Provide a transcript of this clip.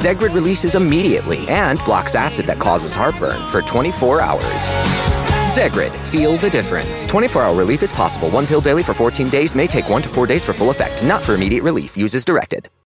Zegrid releases immediately and blocks acid that causes heartburn for 24 hours. Zegrid, feel the difference. 24-hour relief is possible. One pill daily for 14 days may take 1 to 4 days for full effect. Not for immediate relief. Use as directed.